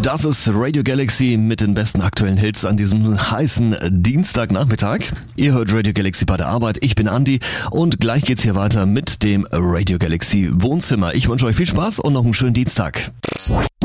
Das ist Radio Galaxy mit den besten aktuellen Hits an diesem heißen Dienstagnachmittag. Ihr hört Radio Galaxy bei der Arbeit. Ich bin Andi und gleich geht's hier weiter mit dem Radio Galaxy Wohnzimmer. Ich wünsche euch viel Spaß und noch einen schönen Dienstag.